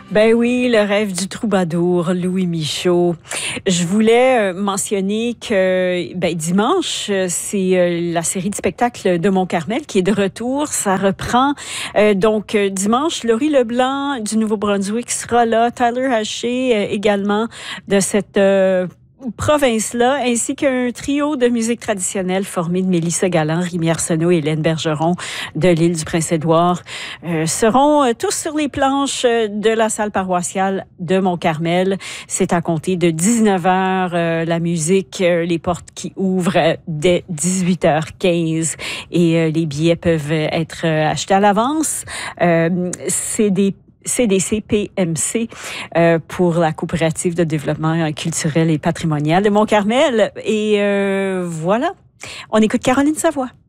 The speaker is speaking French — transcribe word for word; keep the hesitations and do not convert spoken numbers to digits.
Ben oui, le rêve du troubadour, Louis Michaud. Je voulais mentionner que ben, dimanche, c'est la série de spectacles de Mont-Carmel qui est de retour. Ça reprend. Euh, donc, dimanche, Laurie Leblanc du Nouveau-Brunswick sera là. Tyler Haché euh, également de cette euh, province-là, ainsi qu'un trio de musique traditionnelle formé de Mélissa Galland, Rémi Arsenault et Hélène Bergeron de l'île du Prince-Édouard euh, seront euh, tous sur les planches de la salle paroissiale de Mont-Carmel. C'est à compter de dix-neuf heures, euh, la musique, euh, les portes qui ouvrent dès dix-huit heures quinze et euh, les billets peuvent être euh, achetés à l'avance. Euh, c'est des C D C P M C euh, pour la coopérative de développement culturel et patrimonial de Mont-Carmel. Et euh, voilà, on écoute Caroline Savoie.